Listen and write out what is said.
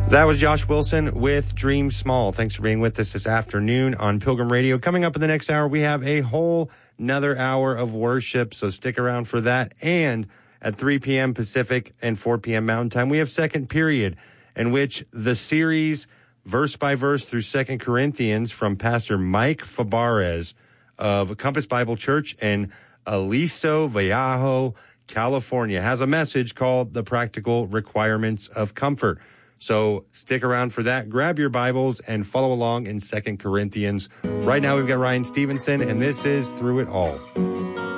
That was Josh Wilson with Dream Small. Thanks for being with us this afternoon on Pilgrim Radio. Coming up in the next hour, we have a whole another hour of worship, so stick around for that. And at 3 p.m. Pacific and 4 p.m. Mountain Time, we have Second Period, in which the series, verse by verse through 2 Corinthians, from Pastor Mike Fabarez of Compass Bible Church in Aliso Vallejo, California, has a message called The Practical Requirements of Comfort. So stick around for that. Grab your Bibles and follow along in 2 Corinthians. Right now we've got Ryan Stevenson, and this is Through It All.